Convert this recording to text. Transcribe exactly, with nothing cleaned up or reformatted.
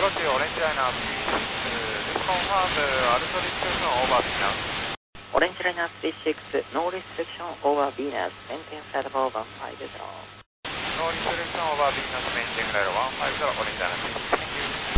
Approach Orange Liner six, confirm Alto restriction over Venus. Orange Liner three six, no restriction over Venus, maintain flight level one five zero. No restriction over Venus, maintain flight level one five zero, Orange Liner three six.